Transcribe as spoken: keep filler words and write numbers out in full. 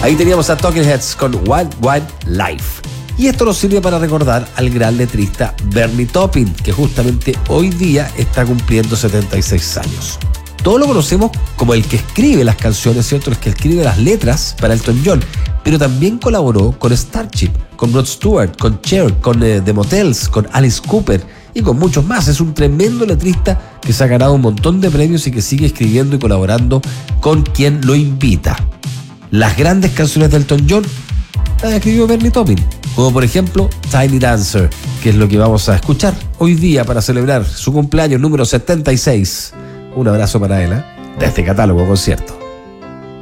Ahí teníamos a Talking Heads con Wild Wild Life. Y esto nos sirve para recordar al gran letrista Bernie Taupin, que justamente hoy día está cumpliendo setenta y seis años. Todos lo conocemos como el que escribe las canciones, ¿cierto? El que escribe las letras para Elton John, pero también colaboró con Starship, con Rod Stewart, con Cher, con eh, The Motels, con Alice Cooper y con muchos más. Es un tremendo letrista que se ha ganado un montón de premios y que sigue escribiendo y colaborando con quien lo invita. Las grandes canciones de Elton John las escribió Bernie Taupin, como por ejemplo Tiny Dancer, que es lo que vamos a escuchar hoy día para celebrar su cumpleaños número setenta y seis. Un abrazo para él, ¿eh? De este catálogo concierto.